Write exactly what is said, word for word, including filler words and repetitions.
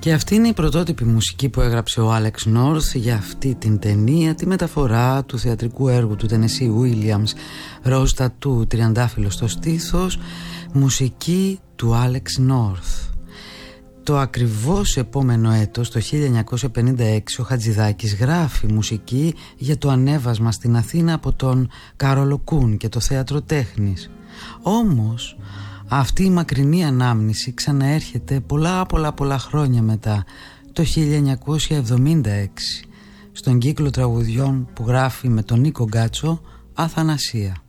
Και αυτή είναι η πρωτότυπη μουσική που έγραψε ο Άλεξ Νόρθ για αυτή την ταινία, τη μεταφορά του θεατρικού έργου του Τενεσί Βίλιαμς, Ροζ Τατού, Τριαντάφυλλο στο στήθος, μουσική του Άλεξ Νόρθ. Το ακριβώς επόμενο έτος, το χίλια εννιακόσια πενήντα έξι, ο Χατζηδάκης γράφει μουσική για το ανέβασμα στην Αθήνα από τον Κάρολο Κούν και το Θέατρο Τέχνης. Όμως αυτή η μακρινή ανάμνηση ξαναέρχεται πολλά πολλά πολλά χρόνια μετά, το χίλια εννιακόσια εβδομήντα έξι, στον κύκλο τραγουδιών που γράφει με τον Νίκο Γκάτσο, Αθανασία.